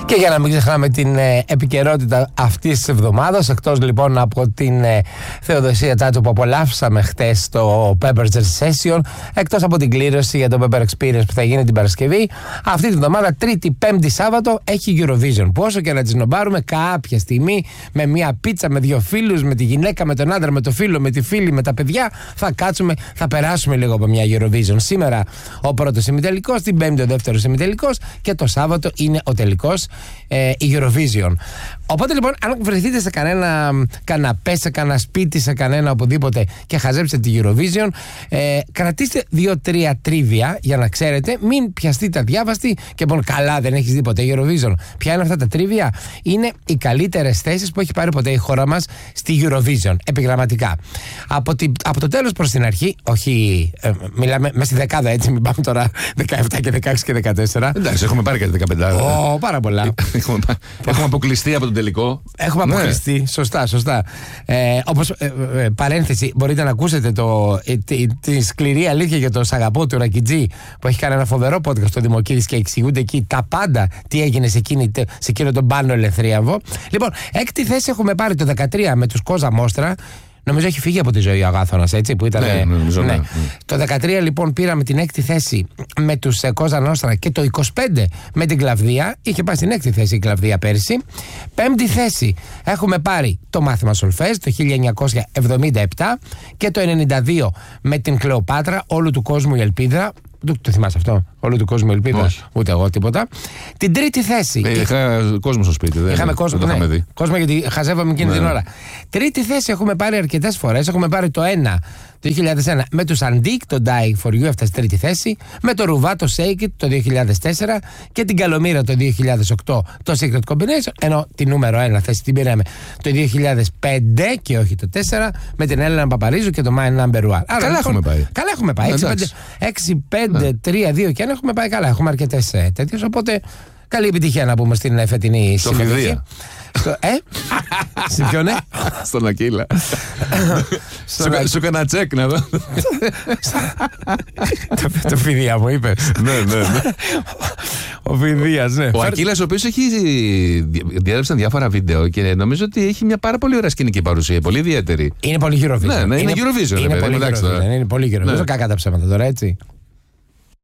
Και για να μην ξεχνάμε την επικαιρότητα αυτής της εβδομάδας, εκτός λοιπόν από την Θεοδοσία Τσάτσο που απολαύσαμε χτες στο Pepper Jazz Session, εκτός από την κλήρωση για το Pepper Experience που θα γίνει την Παρασκευή, αυτή την εβδομάδα, Τρίτη, Πέμπτη, Σάββατο, έχει Eurovision. Που όσο και να τις νομπάρουμε, κάποια στιγμή με μια πίτσα, με δύο φίλους, με τη γυναίκα, με τον άντρα, με το φίλο, με τη φίλη, με τα παιδιά, θα κάτσουμε, θα περάσουμε λίγο από μια Eurovision. Σήμερα ο πρώτος ημιτελικός, την Πέμπτη ο δεύτερος ημιτελικός και το Σάββατο είναι ο τελικός, η Eurovision. Οπότε λοιπόν, αν βρεθείτε σε κανένα καναπέ, σε κανένα σπίτι, σε κανένα οπουδήποτε και χαζέψετε τη Eurovision, κρατήστε 2-3 τρίβια για να ξέρετε, μην πιαστείτε αδιάβαστοι και μόνο καλά δεν έχεις δει ποτέ Eurovision. Ποια είναι αυτά τα τρίβια? Είναι οι καλύτερες θέσεις που έχει πάρει ποτέ η χώρα μας στη Eurovision, επιγραμματικά. Από το τέλος προς την αρχή, όχι, μιλάμε μέσα στη δεκάδα, έτσι, μην πάμε τώρα 17 και 16 και 14. Εντάξει, έχουμε πάρει κάτι 15. Πάρα πολλά. Έχουμε αποκλειστεί από τον τελικό. Έχουμε αποκλειστεί, σωστά. Όπως παρένθεση, μπορείτε να ακούσετε τη σκληρή αλήθεια για το Σαγαπό του Ρακιτζή, που έχει κάνει ένα φοβερό podcast στο Δημοκίδης και εξηγούνται εκεί τα πάντα τι έγινε σε εκείνο τον Πάνο Ελευθρίαβο. Λοιπόν, έκτη θέση έχουμε πάρει το 13 με τους Κόζα Μόστρα. Νομίζω έχει φύγει από τη ζωή ο Αγάθωνας, έτσι, που ήταν. Ναι. Το 13 λοιπόν πήραμε την έκτη θέση με τους Κόζα Νόστρα και το 25 με την Κλαβδία. Είχε πάει στην έκτη θέση η Κλαβδία πέρσι. Πέμπτη θέση έχουμε πάρει το Μάθημα Σολφές το 1977 και το 92 με την Κλεοπάτρα, όλου του κόσμου η ελπίδα. Το θυμάσαι αυτό? Όλου του κόσμου ελπίδα. Όχι. Ούτε εγώ τίποτα. Την τρίτη θέση. Είχα κόσμο στο σπίτι. Είχαμε κόσμο. Δεν το είχαμε δει. Κόσμο, γιατί χαζεύαμε εκείνη την ώρα. Τρίτη θέση έχουμε πάρει αρκετές φορές. Έχουμε πάρει το 1 το 2001 με τους Αντίκ, το Die For You, έφτασε τρίτη θέση. Με το Ρουβά, το Shake It το 2004 και την Καλομήρα το 2008, το Secret Combination. Ενώ τη νούμερο 1 θέση την πήραμε το 2005 και όχι το 4 με την Έλενα Παπαρίζου και το My Number One. Καλά έχουμε πάει. Καλά έχουμε πάει. 6-5-3-2 και αν έχουμε πάει καλά. Έχουμε αρκετές τέτοιες. Οπότε καλή επιτυχία να πούμε στην φετινή συμμετοχή. Σε ποιον, ναι? Στον Ακύλα. Σου έκανα τσεκ να δω. Το Φιδία μου είπες? Ναι. Ο Φιδίας, ναι. Ο Ακύλας, ο οποίος έχει διέγραψε διάφορα βίντεο και νομίζω ότι έχει μια πάρα πολύ ωραία σκηνική παρουσία. Πολύ ιδιαίτερη. Είναι πολύ Eurovision. Ναι, είναι Eurovision. Είναι πολύ Eurovision. Δεν είναι πολύ Eurovision. Κακά τα ψέματα τώρα, έτσι.